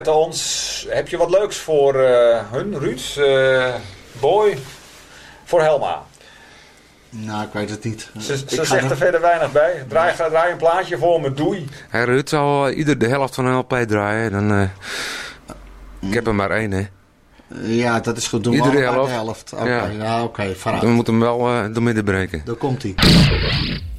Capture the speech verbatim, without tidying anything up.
Ons, heb je wat leuks voor uh, hun, Ruud, uh, Boy, voor Helma? Nou, ik weet het niet. Ze, ze zegt er verder weinig bij. Draai, draai een plaatje voor me, doei. Hey, Ruud zal uh, ieder de helft van een L P draaien. Dan, uh, mm. Ik heb er maar één, hè. Ja, dat is goed. Doen Iedere we helft. de helft. Oké, okay, ja. ja, oké, okay, vooruit. We moeten hem wel uh, door midden breken. Daar komt hij.